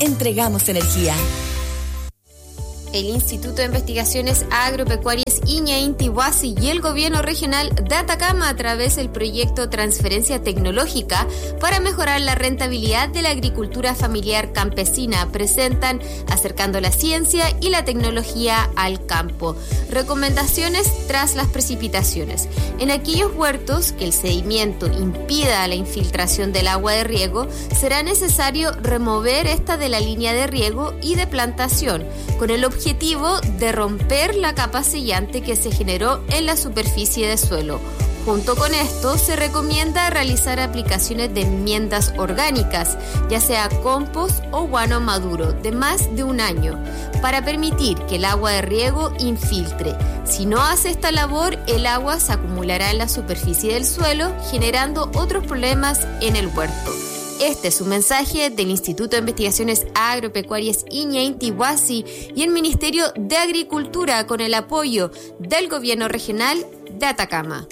entregamos energía. El Instituto de Investigaciones Agropecuarias Inti Huasi y el Gobierno Regional de Atacama, a través del proyecto Transferencia Tecnológica para mejorar la rentabilidad de la agricultura familiar campesina, presentan Acercando la Ciencia y la Tecnología al Campo. Recomendaciones tras las precipitaciones. En aquellos huertos que el sedimento impida la infiltración del agua de riego, será necesario remover esta de la línea de riego y de plantación, con el objetivo de romper la capa sellante que se generó en la superficie de suelo. Junto con esto, se recomienda realizar aplicaciones de enmiendas orgánicas, ya sea compost o guano maduro, de más de un año, para permitir que el agua de riego infiltre. Si no hace esta labor, el agua se acumulará en la superficie del suelo, generando otros problemas en el huerto. Este es un mensaje del Instituto de Investigaciones Agropecuarias Inti Huasi y el Ministerio de Agricultura, con el apoyo del Gobierno Regional de Atacama.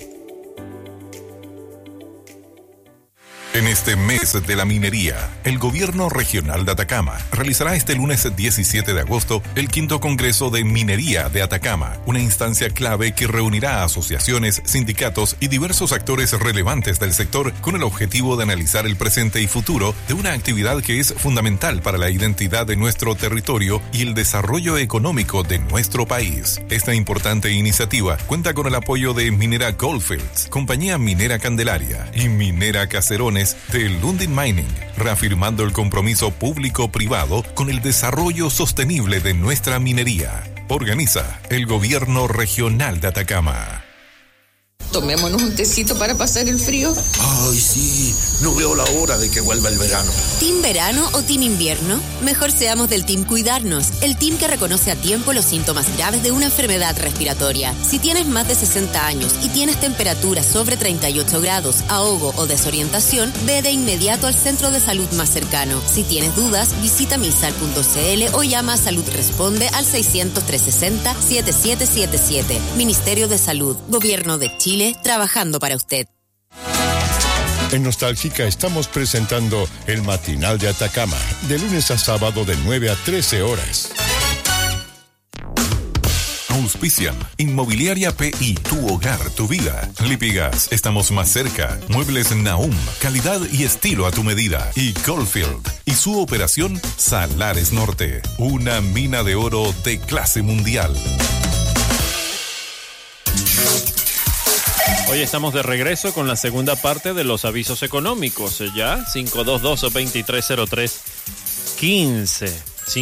En este mes de la minería, el Gobierno Regional de Atacama realizará este lunes 17 de agosto el 5º Congreso de Minería de Atacama, una instancia clave que reunirá a asociaciones, sindicatos y diversos actores relevantes del sector con el objetivo de analizar el presente y futuro de una actividad que es fundamental para la identidad de nuestro territorio y el desarrollo económico de nuestro país. Esta importante iniciativa cuenta con el apoyo de Minera Goldfields, Compañía Minera Candelaria y Minera Caserones de Lundin Mining, reafirmando el compromiso público-privado con el desarrollo sostenible de nuestra minería. Organiza el Gobierno Regional de Atacama. Tomémonos un tecito para pasar el frío. Ay, sí, no veo la hora de que vuelva el verano. ¿Team verano o team invierno? Mejor seamos del team cuidarnos, el team que reconoce a tiempo los síntomas graves de una enfermedad respiratoria. Si tienes más de 60 años y tienes temperatura sobre 38 grados, ahogo o desorientación, ve de inmediato al centro de salud más cercano. Si tienes dudas, visita misal.cl o llama a Salud Responde al 600-360-7777. Ministerio de Salud, Gobierno de Chile, trabajando para usted. En Nostálgica estamos presentando el Matinal de Atacama, de lunes a sábado de 9 a 13 horas. Auspician Inmobiliaria PI, tu hogar, tu vida. Lipigas, estamos más cerca. Muebles Nahum, calidad y estilo a tu medida. Y Goldfield y su operación Salares Norte, una mina de oro de clase mundial. Hoy estamos de regreso con la segunda parte de los avisos económicos, ¿ya? 522-2303-15.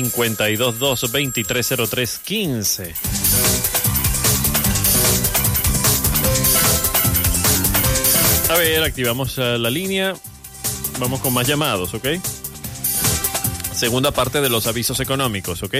522-2303-15. A ver, activamos la línea. Vamos con más llamados, ¿ok? Segunda parte de los avisos económicos, ¿ok?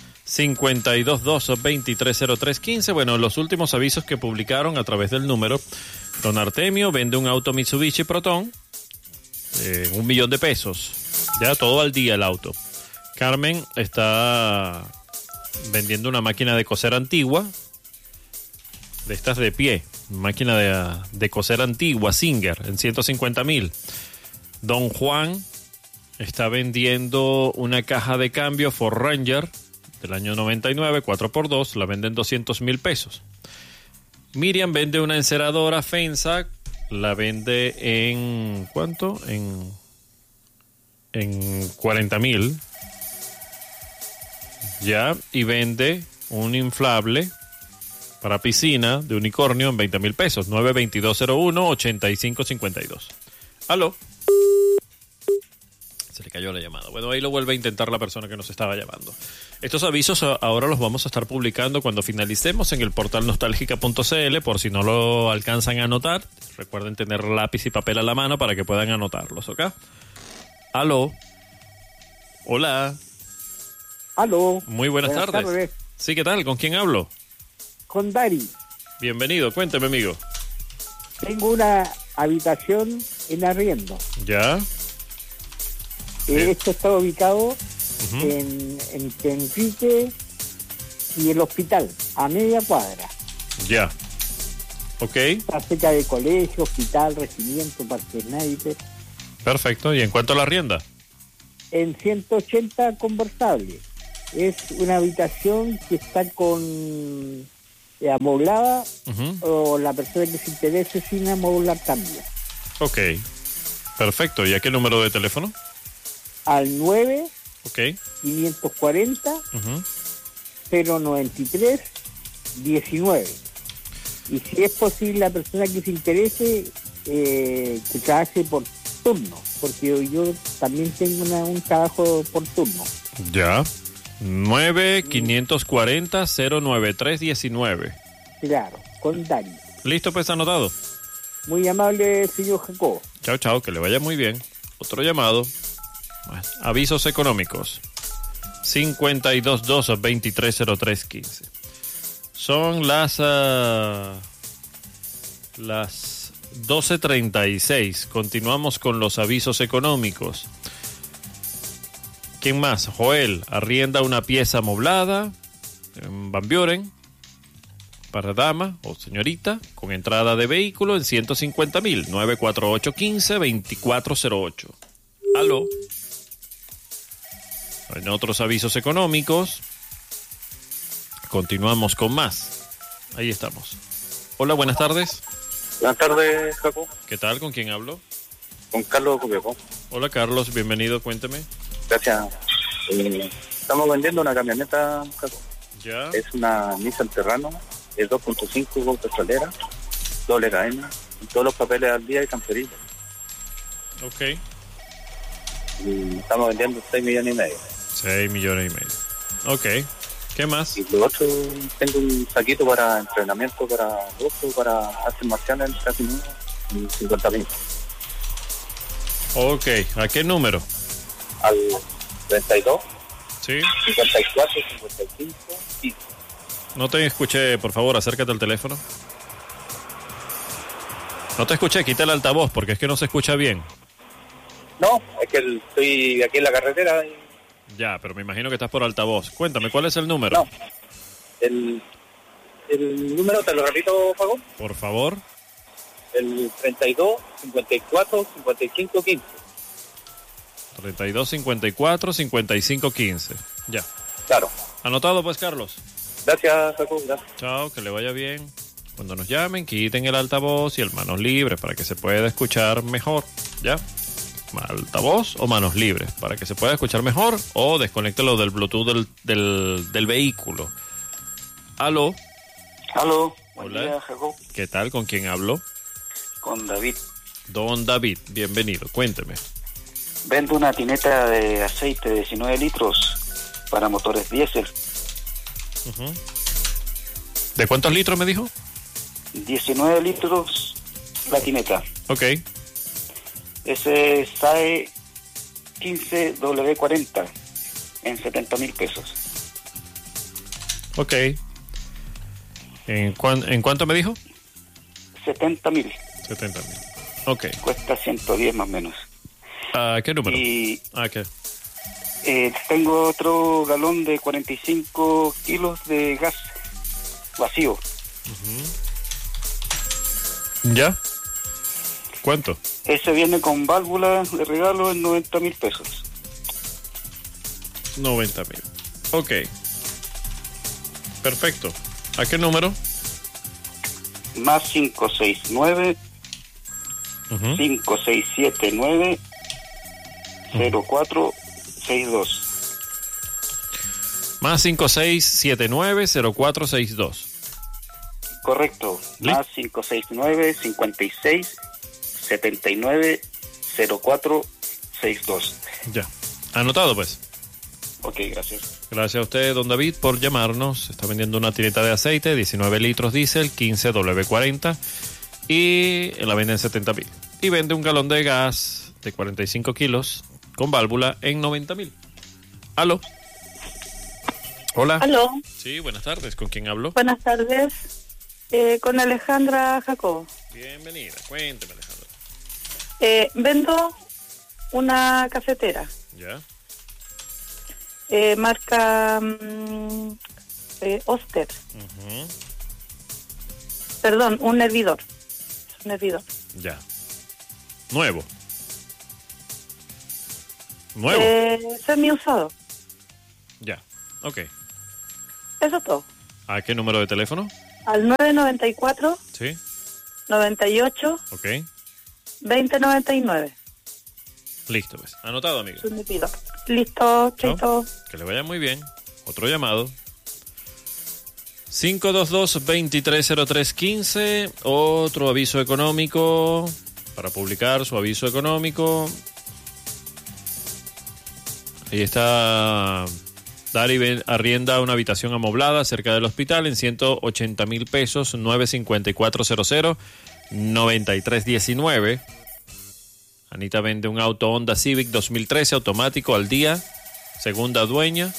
522-2303-15. Bueno, los últimos avisos que publicaron a través del número. Don Artemio vende un auto Mitsubishi Proton, $1 millón. Ya todo al día el auto. Carmen está vendiendo una máquina de coser antigua, de estas de pie, máquina de coser antigua, Singer, en 150,000. Don Juan está vendiendo una caja de cambio Ford Ranger del año 99, 4x2, la vende en $200,000. Miriam vende una enceradora Fensa, la vende en ¿cuánto? En 40,000. Ya, y vende un inflable para piscina de unicornio en $20,000. 92201-8552. ¿Aló? Se le cayó la llamada. Bueno, ahí lo vuelve a intentar la persona que nos estaba llamando. Estos avisos ahora los vamos a estar publicando cuando finalicemos en el portal nostálgica.cl, por si no lo alcanzan a anotar. Recuerden tener lápiz y papel a la mano para que puedan anotarlos, ¿ok? Aló. Hola. Aló. Muy buenas tardes. Sí, ¿qué tal? ¿Con quién hablo? Con Dari. Bienvenido, cuénteme, amigo. Tengo una habitación en arriendo. ¿Ya? Esto está ubicado en Enrique y el hospital, a media cuadra. Ya. Ok. Está cerca de colegio, hospital, regimiento, parques naipes. Perfecto. ¿Y en cuánto la arrienda? en 180 conversables. Es una habitación que está con amoblada, o la persona que se interese sin amoblar también. Ok, perfecto. ¿Y a qué número de teléfono? Al 9 Ok. 540 093 19. Y si es posible, la persona que se interese que trabaje por turno, porque yo también tengo un trabajo por turno. Ya. 9-540-093-19. Claro, con Dani. Listo, pues anotado. Muy amable, señor Jacobo. Chao, chao, que le vaya muy bien. Otro llamado. Bueno, avisos económicos. 52-2-2303-15. Son las 12:36. Continuamos con los avisos económicos. ¿Quién más? Joel arrienda una pieza amoblada en Van Buren para dama o señorita con entrada de vehículo en 150,000. 948-15-2408. Aló. En otros avisos económicos, continuamos con más. Ahí estamos. Hola, buenas tardes. Buenas tardes, Jaco. ¿Qué tal? ¿Con quién hablo? Con Carlos Copiapó. Hola, Carlos. Bienvenido. Cuénteme. Gracias. Estamos vendiendo una camioneta, Jaco. Ya. Es una Nissan Terrano, es 2.5 con petrolera, doble cadena, todos los papeles al día y camperilla. Ok. Y estamos vendiendo 6,5 millones. 6,5 millones. Ok. ¿Qué más? Y lo otro, tengo un saquito para entrenamiento, para gusto, para artes marciales, casi nuevo, 50,000. Ok. ¿A qué número? Al 32, Sí. 54, 55, 15. No te escuché, por favor, acércate al teléfono. No te escuché, quita el altavoz porque es que no se escucha bien. No, es que estoy aquí en la carretera y... Ya, pero me imagino que estás por altavoz. Cuéntame, ¿cuál es el número? No, el número, te lo repito, Paco. Por favor. El 32, 54, 55, 15. 32 54 55 15. Ya. Claro. Anotado pues, Carlos. Gracias, Paco. Gracias. Chao, que le vaya bien. Cuando nos llamen, quiten el altavoz y el manos libres para que se pueda escuchar mejor. ¿Ya? Altavoz o manos libres para que se pueda escuchar mejor, o desconéctelo del Bluetooth del vehículo. Aló. Aló. Buen día, Jacob. ¿Qué tal? ¿Con quién hablo? Con David. Don David, bienvenido. Cuénteme. Vendo una tineta de aceite de 19 litros para motores diésel. ¿De cuántos litros me dijo? 19 litros la tineta. Ok. Ese SAE 15W40 en 70,000 pesos. Ok. ¿En cuánto me dijo? 70,000. 70,000. Ok. Cuesta 110 más o menos. ¿A qué número? Y ¿qué? tengo otro galón de 45 kilos de gas vacío. ¿Ya? ¿Cuánto? Ese viene con válvula de regalo en 90,000 pesos. 90,000. Ok. Perfecto. ¿A qué número? Más 569 5679 0462. Más 5679-0462. Correcto. Más 569 56 79 0462. Ya. Anotado, pues. Ok, gracias. Gracias a usted, don David, por llamarnos. Está vendiendo una tineta de aceite, 19 litros diésel, 15W40, y la vende en 70,000. Y vende un galón de gas de 45 kilos con válvula en 90,000. ¿Aló? Hola. ¿Aló? Sí, buenas tardes. ¿Con quién hablo? Buenas tardes. Con Alejandra Jacobo. Bienvenida. Cuénteme, Alejandra. Vendo una cafetera. ¿Ya? Marca Oster. Perdón, un hervidor. Ya. Nuevo. ¿Nuevo? Semi-usado. Ya, ok. Eso es todo. ¿A qué número de teléfono? Al 994 Sí. 98 Ok. 2099. Listo, pues. Anotado, amiga. Listo, chaito. Que le vaya muy bien. Otro llamado. 522-230315. Otro aviso económico. Para publicar su aviso económico. Ahí está. Dari arrienda una habitación amoblada cerca del hospital en 180,000 pesos. 95400-9319. Anita vende un auto Honda Civic 2013 automático al día. Segunda dueña.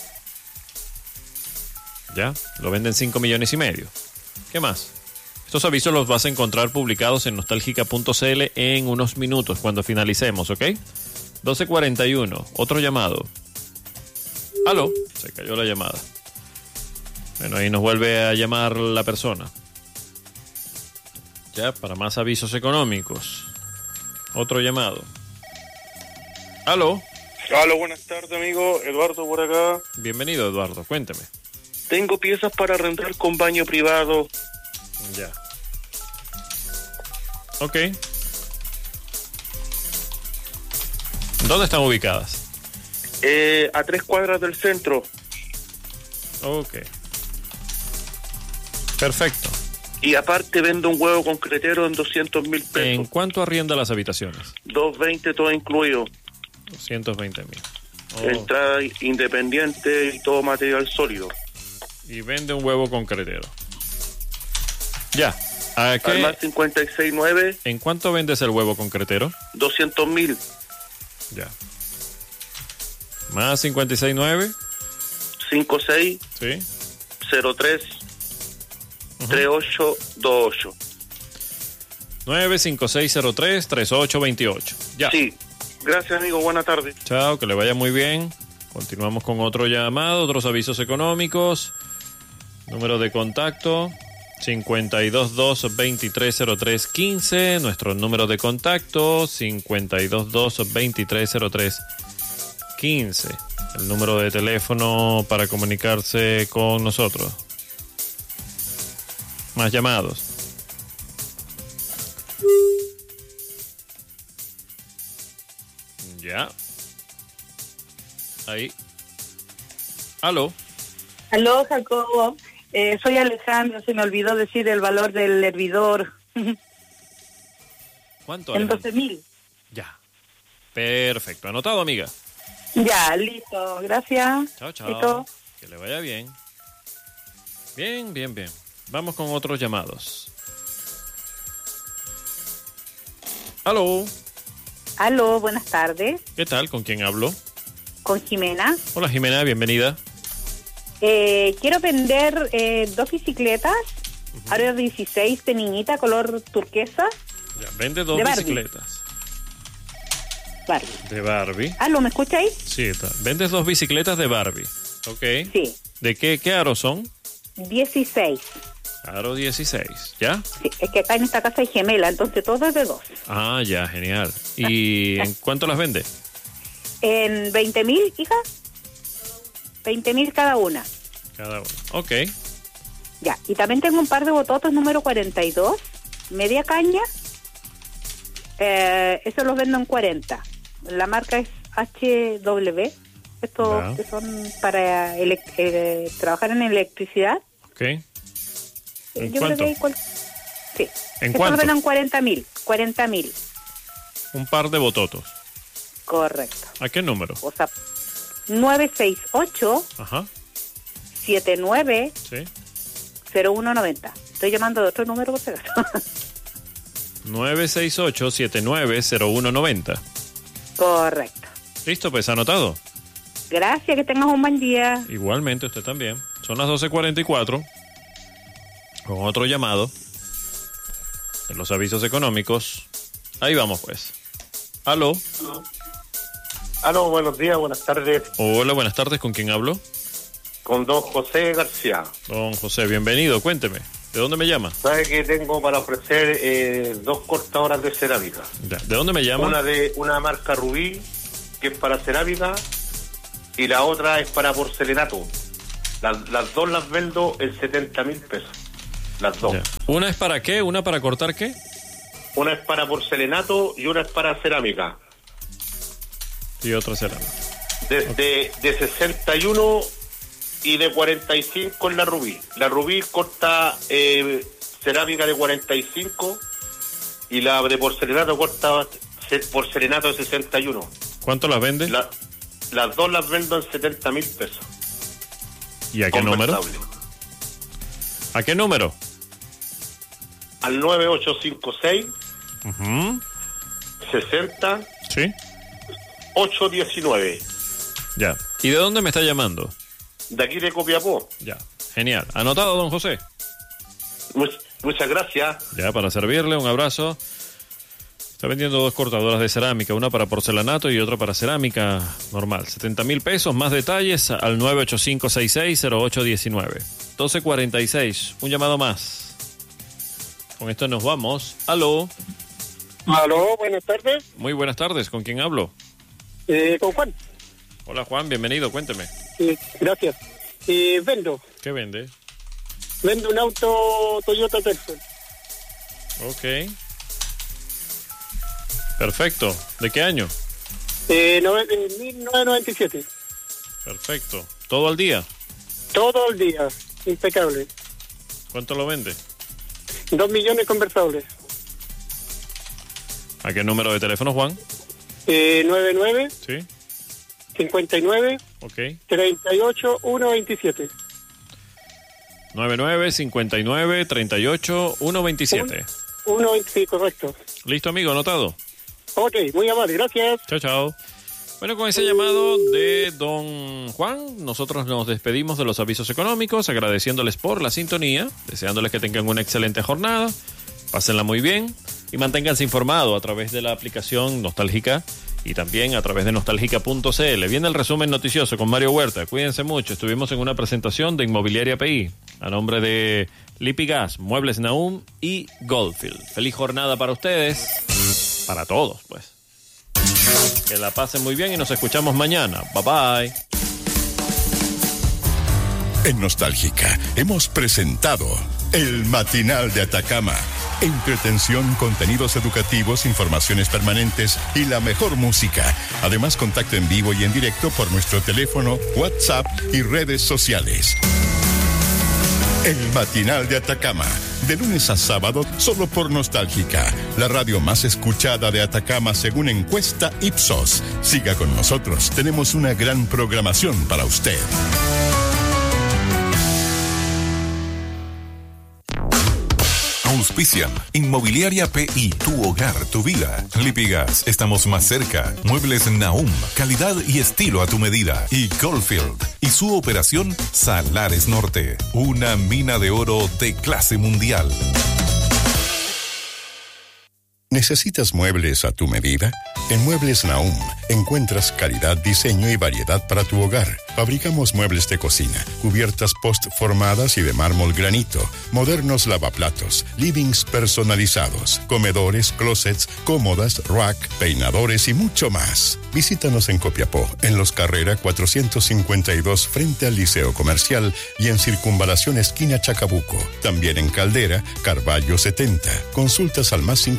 Ya, lo venden 5,5 millones. ¿Qué más? Estos avisos los vas a encontrar publicados en nostalgica.cl en unos minutos cuando finalicemos, ¿ok? 12:41, otro llamado. ¿Aló? Se cayó la llamada. Bueno, ahí nos vuelve a llamar la persona. Ya, para más avisos económicos. Otro llamado. ¿Aló? Aló, buenas tardes, amigo. Eduardo por acá. Bienvenido, Eduardo. Cuénteme. Tengo piezas para arrendar con baño privado. Ya. Ok. ¿Dónde están ubicadas? A 3 cuadras del centro. Ok. Perfecto. Y aparte vendo un huevo concretero en 200,000 pesos. ¿En cuánto arrienda las habitaciones? 220 todo incluido. 220,000. Entrada independiente y todo material sólido. Y vende un huevo concretero. Ya. ¿A qué? Al más 569. ¿En cuánto vendes el huevo concretero? 200,000. Ya. Más 569. 56. Sí. 03. 3828. 95603-3828. Ya. Sí. Gracias, amigo. Buena tarde. Chao, que le vaya muy bien. Continuamos con otro llamado, otros avisos económicos. Número de contacto 522-230315. Nuestro número de contacto 522-230315. El número de teléfono para comunicarse con nosotros. Más llamados. Ya. Ahí. ¿Aló? Aló, Jacobo. Soy Alejandro. Se me olvidó decir el valor del hervidor. ¿Cuánto? En 12,000. Ya. Perfecto. Anotado, amiga. Ya, listo. Gracias. Chao, chao. Listo. Que le vaya bien. Bien, bien, bien. Vamos con otros llamados. ¿Aló? Aló, buenas tardes. ¿Qué tal? ¿Con quién hablo? Con Jimena. Hola, Jimena, bienvenida. Quiero vender 2 bicicletas, aro 16 de niñita, color turquesa. Ya, vende 2 de Barbie. bicicletas. Barbie. De Barbie. Aló, ¿me escucha ahí? Sí, está. Vendes 2 bicicletas de Barbie. Ok. Sí. ¿De qué aro son? 16. Aro 16, ¿ya? Sí, es que acá en esta casa hay gemela, entonces todo es de 2. Ah, ya, genial. ¿Y en cuánto las vende? En 20,000, hija. 20,000 cada una. Cada una. Ok. Ya, y también tengo un par de bototos número 42, media caña. Eso los vendo en 40. La marca es HW. Estos Ya. que son para trabajar en electricidad. Ok. ¿En Yo cuánto? creo que sí. ¿En Eso cuánto? lo venden en 40,000. 40,000. Un par de bototos. Correcto. ¿A qué número? O sea, 968 Ajá. 79 Sí. 0190. Estoy llamando de otro número por si acaso. 968-790190. Correcto. Listo, pues anotado. Gracias, que tengas un buen día. Igualmente, usted también. Son las 12:44. Con otro llamado. En los avisos económicos. Ahí vamos, pues. ¿Aló? Aló, buenos días, buenas tardes. Hola, buenas tardes. ¿Con quién hablo? Con don José García. Don José, bienvenido. Cuénteme. ¿De dónde me llama? ¿Sabe que tengo para ofrecer 2 cortadoras de cerámica? Ya. ¿De dónde me llama? Una de una marca Rubí que es para cerámica, y la otra es para porcelanato. Las dos las vendo en 70.000 pesos. Las dos. Ya. ¿Una es para qué? ¿Una para cortar qué? Una es para porcelanato y una es para cerámica. Y otra cerámica. De 61 y de 45 en la Rubí. La Rubí corta cerámica de 45 y la de porcelanato corta porcelanato de 61. ¿Cuánto las vende? Las dos las vendo en 70.000 pesos. ¿Y a qué número? ¿A qué número? Al 9856 60 ¿sí? 819. Ya. ¿Y de dónde me está llamando? De aquí de Copiapó. Ya. Genial. ¿Anotado, don José? Muchas gracias. Ya, para servirle, un abrazo. Está vendiendo dos cortadoras de cerámica, una para porcelanato y otra para cerámica normal. 70.000 pesos, más detalles al 985660819. 12:46, un llamado más. Con esto nos vamos. Aló. Aló, buenas tardes. Muy buenas tardes, ¿con quién hablo? Con Juan. Hola Juan, bienvenido, cuénteme. Gracias. Vendo. ¿Qué vende? Vendo un auto Toyota Tercel. Ok. Perfecto. ¿De qué año? 1997. Perfecto. ¿Todo al día? Todo el día. Impecable. ¿Cuánto lo vende? 2 millones conversables. ¿A qué número de teléfono, Juan? 99. Sí. 59. Ok. 38 127. 99 59 38 127. Sí, correcto. Listo, amigo, anotado. Ok, muy amable, gracias. Chao, chao. Bueno, con ese llamado de don Juan, nosotros nos despedimos de los avisos económicos, agradeciéndoles por la sintonía, deseándoles que tengan una excelente jornada, pásenla muy bien y manténganse informados a través de la aplicación Nostálgica y también a través de nostálgica.cl. Viene el resumen noticioso con Mario Huerta. Cuídense mucho. Estuvimos en una presentación de Inmobiliaria PI a nombre de Lipigas, Muebles Nahum y Goldfield. Feliz jornada para ustedes, para todos, pues. Que la pasen muy bien y nos escuchamos mañana. Bye bye. En Nostálgica hemos presentado El Matinal de Atacama. Entretención, contenidos educativos, informaciones permanentes y la mejor música. Además, contacto en vivo y en directo por nuestro teléfono, WhatsApp y redes sociales. El Matinal de Atacama, de lunes a sábado, solo por Nostálgica, la radio más escuchada de Atacama según encuesta Ipsos. Siga con nosotros, tenemos una gran programación para usted. Auspician Inmobiliaria PI, tu hogar, tu vida. Lipigas, estamos más cerca. Muebles Nahum, calidad y estilo a tu medida. Y Goldfield y su operación Salares Norte, una mina de oro de clase mundial. ¿Necesitas muebles a tu medida? En Muebles Nahum encuentras calidad, diseño y variedad para tu hogar. Fabricamos muebles de cocina, cubiertas post-formadas y de mármol granito, modernos lavaplatos, livings personalizados, comedores, closets, cómodas, rack, peinadores y mucho más. Visítanos en Copiapó, en Los Carrera 452 frente al Liceo Comercial y en Circunvalación esquina Chacabuco. También en Caldera, Carballo 70. Consultas al más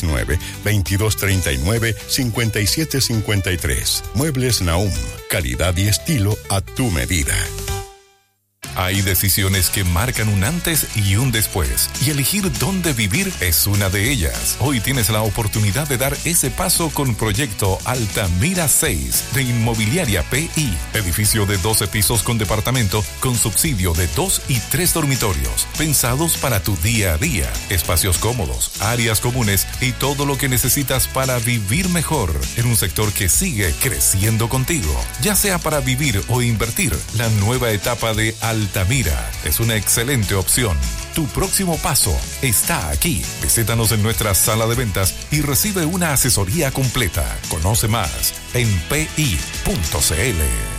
569-2239-5753. Muebles Nahum, calidad y estilo a tu medida. Hay decisiones que marcan un antes y un después, y elegir dónde vivir es una de ellas. Hoy tienes la oportunidad de dar ese paso con Proyecto Altamira 6 de Inmobiliaria PI. Edificio de 12 pisos con departamento, con subsidio de 2 y 3 dormitorios, pensados para tu día a día. Espacios cómodos, áreas comunes y todo lo que necesitas para vivir mejor en un sector que sigue creciendo contigo. Ya sea para vivir o invertir, la nueva etapa de Altamira es una excelente opción. Tu próximo paso está aquí. Visítanos en nuestra sala de ventas y recibe una asesoría completa. Conoce más en pi.cl.